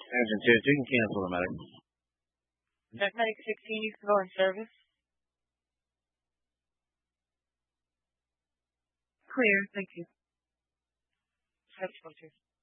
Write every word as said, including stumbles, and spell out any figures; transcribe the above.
Engine two, you can cancel the medic. Jet Medic sixteen, you can go in service. Clear, thank you. Seven twenty-two.